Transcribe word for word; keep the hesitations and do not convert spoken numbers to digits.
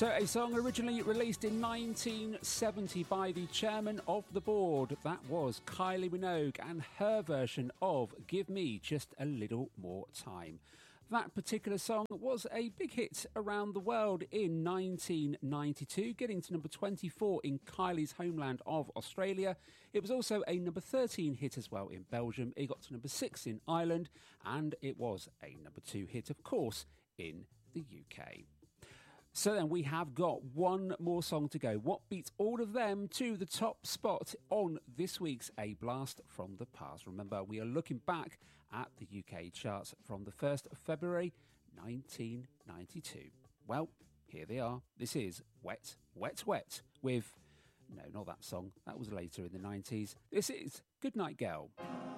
So a song originally released in nineteen seventy by the chairman of the board. That was Kylie Minogue and her version of Give Me Just a Little More Time. That particular song was a big hit around the world in nineteen ninety-two, getting to number twenty-four in Kylie's homeland of Australia. It was also a number thirteen hit as well in Belgium. It got to number six in Ireland, and it was a number two hit, of course, in the U K. So then we have got one more song to go. What beats all of them to the top spot on this week's A Blast from the Past? Remember, we are looking back at the U K charts from the first of February nineteen ninety-two. Well, here they are. This is Wet, Wet, Wet with... No, not that song. That was later in the nineties. This is Goodnight Girl.